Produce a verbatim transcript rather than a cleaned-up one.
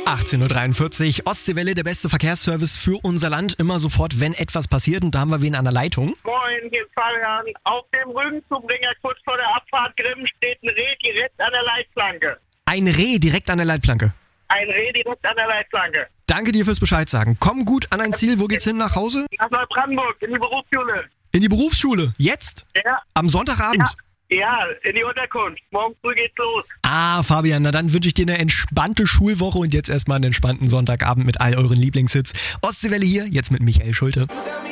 achtzehn Uhr dreiundvierzig, Ostseewelle, der beste Verkehrsservice für unser Land. Immer sofort, wenn etwas passiert. Und da haben wir wen an der Leitung. Moin, hier ist Fabian. Auf dem Rügenzubringer kurz vor der Abfahrt Grimm steht ein Reh direkt an der Leitplanke. Ein Reh direkt an der Leitplanke. Ein Reh direkt an der Leitplanke. Danke dir fürs Bescheid sagen. Komm gut an ein Ziel. Wo geht's hin? Nach Hause? Nach Neubrandenburg, in die Berufsschule. In die Berufsschule. Jetzt? Ja. Am Sonntagabend? Ja. Ja, in die Unterkunft. Morgen früh geht's los. Ah, Fabian, na dann wünsche ich dir eine entspannte Schulwoche und jetzt erstmal einen entspannten Sonntagabend mit all euren Lieblingshits. Ostseewelle hier, jetzt mit Michael Schulte.